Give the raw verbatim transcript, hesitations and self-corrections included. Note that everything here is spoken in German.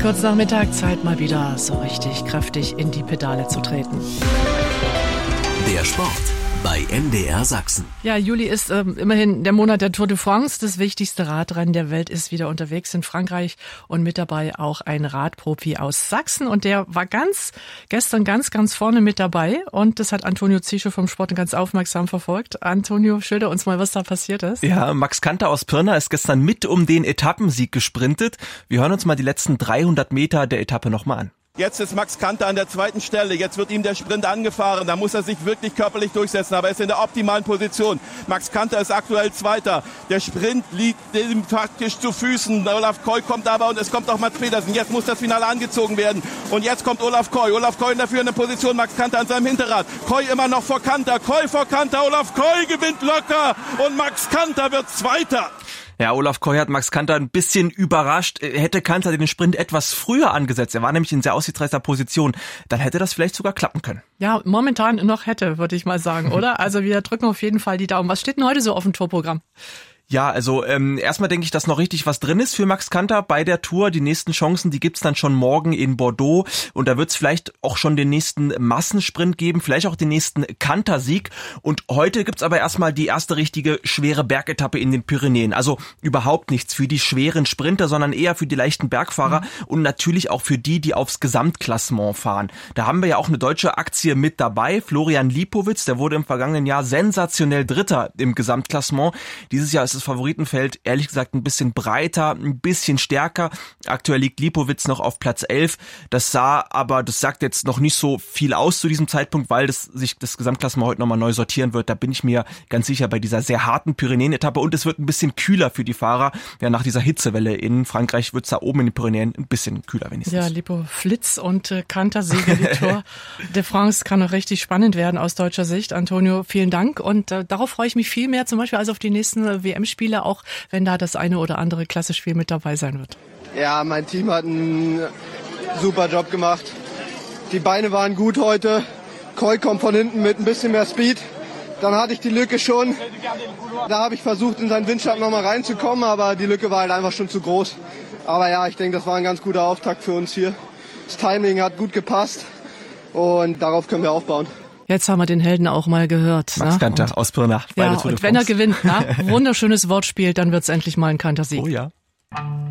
Kurz nach Mittagszeit mal wieder so richtig kräftig in die Pedale zu treten. Der Sport bei M D R Sachsen. Ja, Juli ist ähm, immerhin der Monat der Tour de France. Das wichtigste Radrennen der Welt ist wieder unterwegs in Frankreich und mit dabei auch ein Radprofi aus Sachsen. Und der war ganz gestern ganz, ganz vorne mit dabei. Und das hat Antonio Ziesche vom Sport ganz aufmerksam verfolgt. Antonio, schilder uns mal, was da passiert ist. Ja, Max Kanter aus Pirna ist gestern mit um den Etappensieg gesprintet. Wir hören uns mal die letzten dreihundert Meter der Etappe nochmal an. Jetzt ist Max Kanter an der zweiten Stelle. Jetzt wird ihm der Sprint angefahren. Da muss er sich wirklich körperlich durchsetzen. Aber er ist in der optimalen Position. Max Kanter ist aktuell Zweiter. Der Sprint liegt ihm faktisch zu Füßen. Olaf Koy kommt aber und es kommt auch Mats Pedersen. Jetzt muss das Finale angezogen werden. Und jetzt kommt Olaf Koy. Olaf Koy in der führenden Position. Max Kanter an seinem Hinterrad. Koy immer noch vor Kanter. Koy vor Kanter. Olaf Koy gewinnt locker. Und Max Kanter wird Zweiter. Ja, Olaf Koy hat Max Kanter ein bisschen überrascht. Hätte Kanter den Sprint etwas früher angesetzt, er war nämlich in sehr aussichtsreicher Position, dann hätte das vielleicht sogar klappen können. Ja, momentan noch hätte, würde ich mal sagen, oder? Also wir drücken auf jeden Fall die Daumen. Was steht denn heute so auf dem Tourprogramm? Ja, also ähm, erstmal denke ich, dass noch richtig was drin ist für Max Kanter bei der Tour. Die nächsten Chancen, die gibt's dann schon morgen in Bordeaux und da wird's vielleicht auch schon den nächsten Massensprint geben, vielleicht auch den nächsten Kanter-Sieg. Und heute gibt's aber erstmal die erste richtige schwere Bergetappe in den Pyrenäen. Also überhaupt nichts für die schweren Sprinter, sondern eher für die leichten Bergfahrer mhm. und natürlich auch für die, die aufs Gesamtklassement fahren. Da haben wir ja auch eine deutsche Aktie mit dabei. Florian Lipowitz, der wurde im vergangenen Jahr sensationell Dritter im Gesamtklassement. Dieses Jahr ist das Favoritenfeld ehrlich gesagt ein bisschen breiter, ein bisschen stärker. Aktuell liegt Lipowitz noch auf Platz elf. Das sah aber, das sagt jetzt noch nicht so viel aus zu diesem Zeitpunkt, weil das sich das Gesamtklassement heute nochmal neu sortieren wird. Da bin ich mir ganz sicher bei dieser sehr harten Pyrenäen-Etappe und es wird ein bisschen kühler für die Fahrer. Ja, nach dieser Hitzewelle in Frankreich wird es da oben in den Pyrenäen ein bisschen kühler wenigstens. Ja, Lipowitz und äh, Kanter Sieger, die Tour de France kann noch richtig spannend werden aus deutscher Sicht. Antonio, vielen Dank und äh, darauf freue ich mich viel mehr, zum Beispiel als auf die nächsten äh, W M-Spiele, auch wenn da das eine oder andere Klassespiel mit dabei sein wird. Ja, mein Team hat einen super Job gemacht. Die Beine waren gut heute. Koy kommt von hinten mit ein bisschen mehr Speed. Dann hatte ich die Lücke schon. Da habe ich versucht, in seinen Windschatten nochmal reinzukommen, aber die Lücke war halt einfach schon zu groß. Aber ja, ich denke, das war ein ganz guter Auftakt für uns hier. Das Timing hat gut gepasst und darauf können wir aufbauen. Jetzt haben wir den Helden auch mal gehört. Max ne? Kanter und, aus Pirna. Ja, und wenn er gewinnt, na, wunderschönes Wortspiel, dann wird's endlich mal ein Kanter-Sieg. Oh ja.